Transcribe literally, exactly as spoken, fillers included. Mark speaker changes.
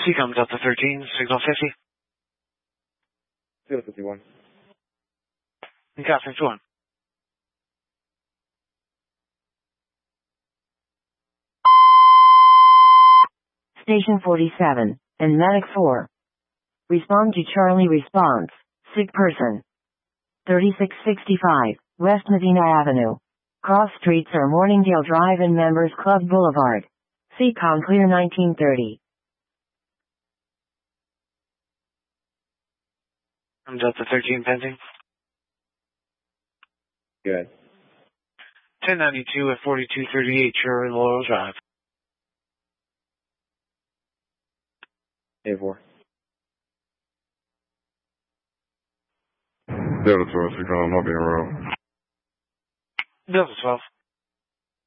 Speaker 1: Seacom Delta thirteen, signal fifty.
Speaker 2: Field fifty-one.
Speaker 1: Got fifty-one.
Speaker 3: Station forty-seven, and Medic four. Respond to Charlie response. Sick person. thirty-six sixty-five, West Medina Avenue. Cross streets are Morningdale Drive and Members Club Boulevard. Seacom clear nineteen thirty.
Speaker 1: I'm Delta thirteen pending.
Speaker 2: Good.
Speaker 1: ten ninety-two at forty-two thirty-eight Cherry Laurel Drive.
Speaker 2: A four.
Speaker 4: Delta twelve, Seacom, I'll be in row.
Speaker 1: Delta twelve.